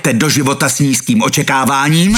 jdete do života s nízkým očekáváním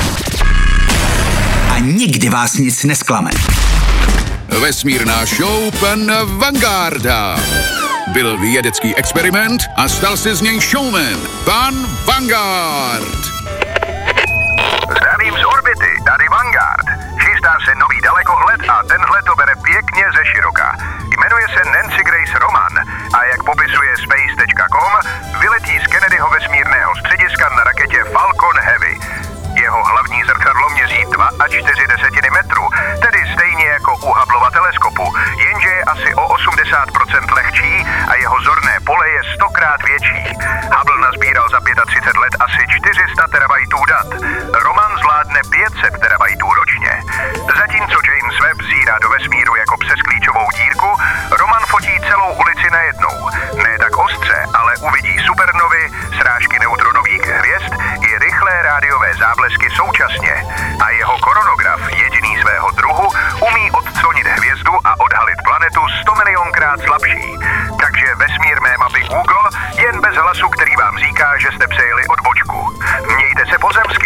a nikdy vás nic nesklame. Vesmírná show pan Vangarda. Byl vědecký experiment a stal se z něj showman. Pan Vanguard. Zdravím z orbity, tady Vanguard. Chystá se nový dalekohled a tenhle to bere pěkně ze široka. Jmenuje se Nancy Grace Roman a jak popisuje Space.com, vyletí z Kennedyho vesmírného střediska na raketě Falcon Heavy. Jeho hlavní zrcadlo měří 2,4 metru, tedy stejně jako u Hubbleova teleskopu, jenže je asi o 80% lehčí a jeho zorné pole je 100krát větší. Hubble nazbíral za 35 let asi 400 terabajtů dat. Roman zvládne 500 terabajtů ročně. Zatímco James Webb zírá do vesmíru jako přes klíčovou dírku, Roman fotí celou ulici najednou. Ne tak ostře, ale uvidí supernovy, srážky neutronových hvězd i rychlé rádiové záblesky současně. A jeho koronograf, jediný svého druhu, umí odclonit hvězdu a odhalit planetu 100 milionkrát slabší. Takže vesmír mé mapy Google jen bez hlasu, který vám říká, že jste přejeli odbočku. Mějte se pozemsky.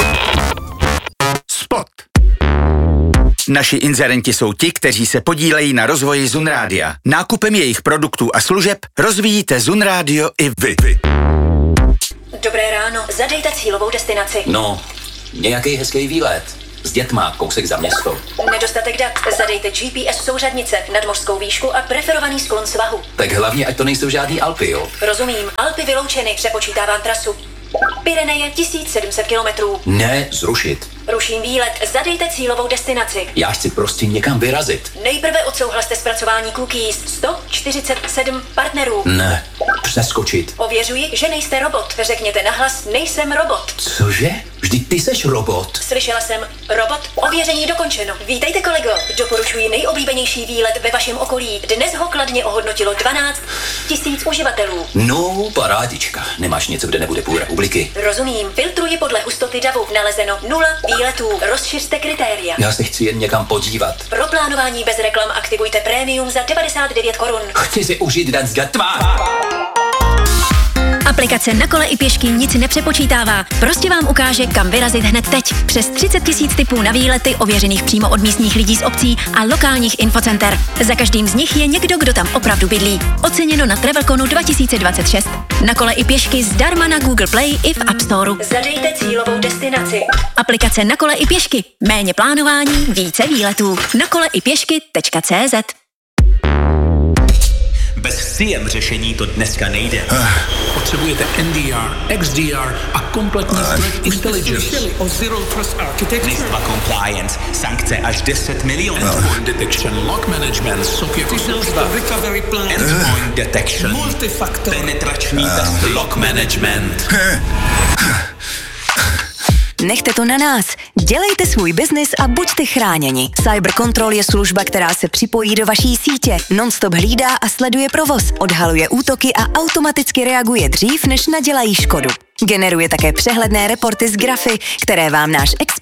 Spot. Naši inzerenti jsou ti, kteří se podílejí na rozvoji Zun Rádia. Nákupem jejich produktů a služeb rozvíjíte Zun Rádio i vy. Dobré ráno, zadejte cílovou destinaci. No, nějaký hezký výlet. S dětma, kousek za město. Nedostatek dat, zadejte GPS souřadnice, nadmořskou výšku a preferovaný sklon svahu. Tak hlavně, ať to nejsou žádný Alpy, jo? Rozumím, Alpy vyloučeny, přepočítávám trasu. Pyreneje 1700 kilometrů. Ne, zrušit. Ruším výlet, zadejte cílovou destinaci. Já chci prostě někam vyrazit. Nejprve odsouhlaste zpracování cookies. 147 partnerů. Ne, přeskočit. Ověřuji, že nejste robot. Řekněte nahlas, nejsem robot. Cože? Vždyť ty seš robot. Slyšela jsem, robot, ověření dokončeno. Vítejte, kolego, doporučuji nejoblíbenější výlet ve vašem okolí. Dnes ho kladně ohodnotilo 12 000 uživatelů. No, parádička. Nemáš něco, kde nebude půl republiky? Rozumím, filtruji podle hustoty davu. Nalezeno 0 výletů. Rozšiřte kritéria. Já se chci jen někam podívat. Pro plánování bez reklam aktivujte prémium za 99 korun. Chci si užít den s dětma. Aplikace Na kole i pěšky nic nepřepočítává. Prostě vám ukáže, kam vyrazit hned teď. Přes 30 000 tipů na výlety ověřených přímo od místních lidí z obcí a lokálních infocenter. Za každým z nich je někdo, kdo tam opravdu bydlí. Oceněno na Travelconu 2026. Na kole i pěšky zdarma na Google Play i v App Store. Zadejte cílovou destinaci. Aplikace Na kole i pěšky. Méně plánování, více výletů. nakoleipěšky.cz. Bez CM řešení to dneska nejde. Potřebujete NDR, XDR a kompletní threat intelligence. O Zero Trust Architecture. NIST compliance, sankce až 10 milionů. Endpoint detection, lock management, SOC jako služba. Recovery plan. Endpoint detection. Multifactor. Penetrační testy. Lock management. Nechte to na nás. Dělejte svůj biznis a buďte chráněni. Cyber Control je služba, která se připojí do vaší sítě, non-stop hlídá a sleduje provoz, odhaluje útoky a automaticky reaguje dřív, než nadělají škodu. Generuje také přehledné reporty s grafy, které vám náš expert